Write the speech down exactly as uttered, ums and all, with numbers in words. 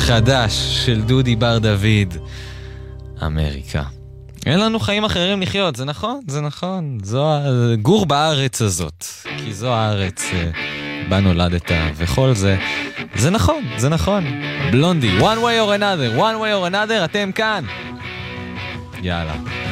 החדש של דודי בר דוד, אמריקה. אין לנו חיים אחרים לחיות, זה נכון, זה נכון. זו גור בארץ הזאת, כי זו הארץ בה נולדת, וכל זה, זה נכון, זה נכון. בלונדי, one way or another, one way or another, אתם כאן. יאללה.